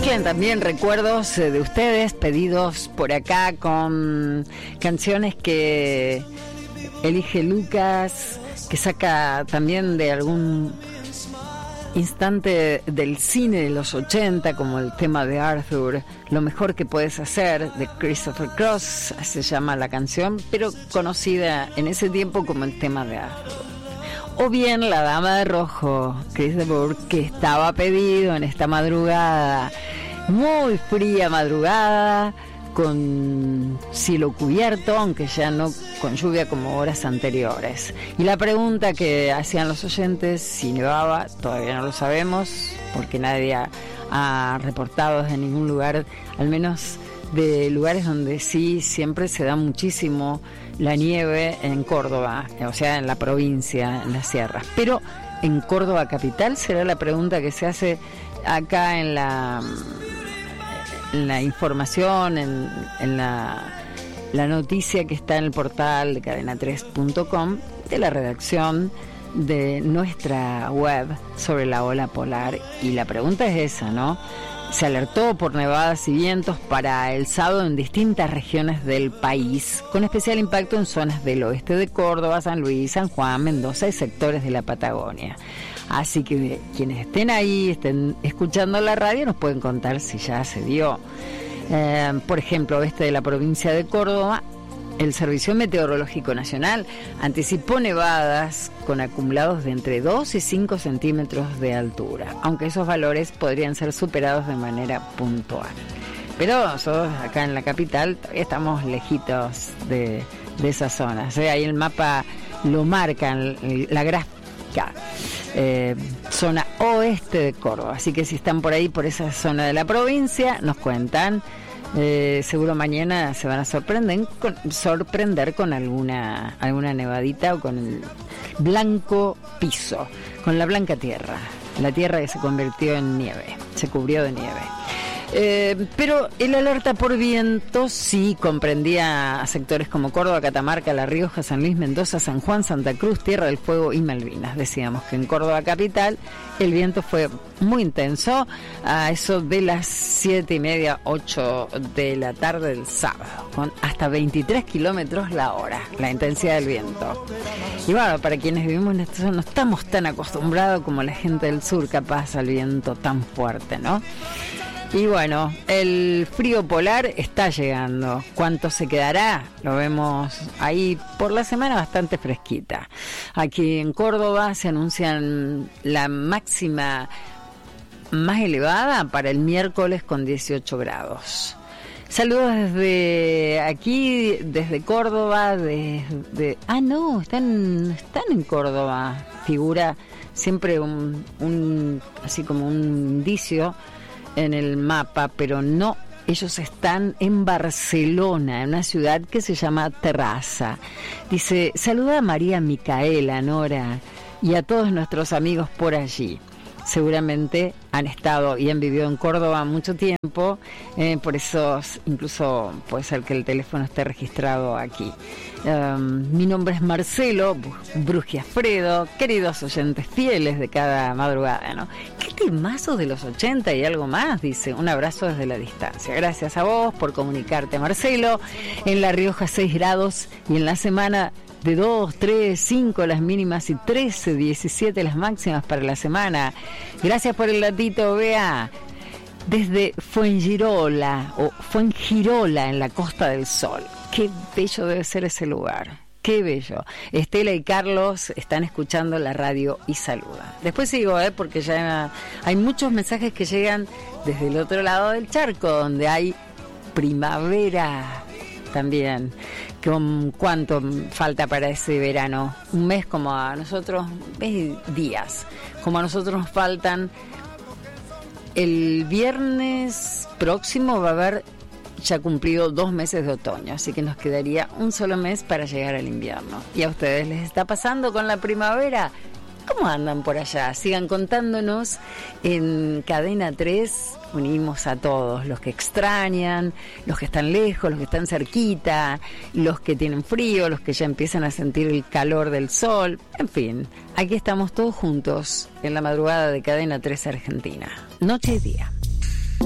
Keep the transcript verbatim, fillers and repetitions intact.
mezclan también recuerdos de ustedes, pedidos por acá con canciones que elige Lucas, que saca también de algún instante del cine de los ochenta, como el tema de Arthur, Lo mejor que puedes hacer, de Christopher Cross, se llama la canción, pero conocida en ese tiempo como el tema de Arthur. O bien La Dama de Rojo, Chris de Burgh, que estaba pedido en esta madrugada, muy fría madrugada, con cielo cubierto, aunque ya no con lluvia como horas anteriores. Y la pregunta que hacían los oyentes, si nevaba, todavía no lo sabemos, porque nadie ha, ha reportado desde ningún lugar, al menos de lugares donde sí siempre se da muchísimo la nieve, en Córdoba, o sea, en la provincia, en las sierras. Pero en Córdoba capital será la pregunta que se hace acá en la... en la información, en, en la, la noticia que está en el portal de cadena tres punto com, de la redacción de nuestra web sobre la ola polar. Y la pregunta es esa, ¿no? Se alertó por nevadas y vientos para el sábado en distintas regiones del país, con especial impacto en zonas del oeste de Córdoba, San Luis, San Juan, Mendoza y sectores de la Patagonia. Así que quienes estén ahí, estén escuchando la radio, nos pueden contar si ya se dio. Eh, por ejemplo, oeste de la provincia de Córdoba, el Servicio Meteorológico Nacional anticipó nevadas con acumulados de entre dos y cinco centímetros de altura, aunque esos valores podrían ser superados de manera puntual. Pero nosotros acá en la capital todavía estamos lejitos de, de esas zonas. ¿eh? Ahí el mapa lo marca, la gráfica. Eh, zona oeste de Córdoba, así que si están por ahí, por esa zona de la provincia, nos cuentan. Eh, seguro mañana se van a sorprender con, sorprender con alguna alguna nevadita o con el blanco piso, con la blanca tierra, la tierra que se convirtió en nieve, se cubrió de nieve. Eh, pero el alerta por viento sí comprendía a sectores como Córdoba, Catamarca, La Rioja, San Luis, Mendoza, San Juan, Santa Cruz, Tierra del Fuego y Malvinas. Decíamos que en Córdoba capital el viento fue muy intenso a eso de las siete y media, ocho de la tarde del sábado, con hasta veintitrés kilómetros la hora, la intensidad del viento. Y bueno, para quienes vivimos en esta zona no estamos tan acostumbrados como la gente del sur capaz al viento tan fuerte, ¿no? Y bueno, el frío polar está llegando. ¿Cuánto se quedará? Lo vemos ahí por la semana bastante fresquita. Aquí en Córdoba se anuncian la máxima más elevada para el miércoles con dieciocho grados. Saludos desde aquí, desde Córdoba, desde... Ah, no, están, están en Córdoba. Figura siempre un, un así como un indicio en el mapa, pero no, ellos están en Barcelona, en una ciudad que se llama Terrassa. Dice, saluda a María Micaela, Nora, y a todos nuestros amigos por allí. Seguramente han estado y han vivido en Córdoba mucho tiempo, eh, por eso incluso puede ser que el teléfono esté registrado aquí. Um, mi nombre es Marcelo Brugiafredo, queridos oyentes fieles de cada madrugada, ¿no? ¿Qué temazos de los ochenta y algo más? Dice, un abrazo desde la distancia. Gracias a vos por comunicarte, Marcelo. En La Rioja seis grados y en la semana de dos, tres, cinco las mínimas y trece, diecisiete las máximas para la semana. Gracias por el datito, Bea. Desde Fuengirola o Fuengirola en la Costa del Sol. Qué bello debe ser ese lugar. Qué bello. Estela y Carlos están escuchando la radio y saludan. Después sigo, ¿eh? porque ya hay muchos mensajes que llegan desde el otro lado del charco, donde hay primavera también. ¿Con cuánto falta para ese verano? Un mes como a nosotros, ves, días. Como a nosotros nos faltan. El viernes próximo va a haber ya cumplido dos meses de otoño, así que nos quedaría un solo mes para llegar al invierno. ¿Y a ustedes les está pasando con la primavera? ¿Cómo andan por allá? Sigan contándonos. En Cadena tres unimos a todos, los que extrañan, los que están lejos, los que están cerquita, los que tienen frío, los que ya empiezan a sentir el calor del sol. En fin, aquí estamos todos juntos en la madrugada de Cadena tres Argentina. Noche y día.